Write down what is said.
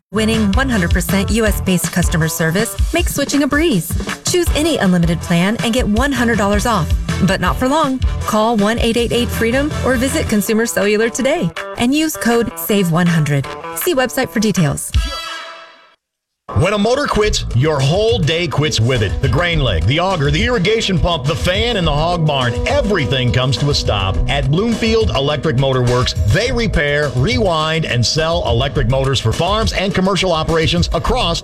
Winning 100% US-based customer service makes switching a breeze. Choose any unlimited plan and get $100 off. But not for long. Call 1-888-FREEDOM or visit Consumer Cellular today and use code SAVE100. See website for details. When a motor quits, your whole day quits with it. The grain leg, the auger, the irrigation pump, the fan, and the hog barn. Everything comes to a stop. At Bloomfield Electric Motor Works, they repair, rewind, and sell electric motors for farms and commercial operations across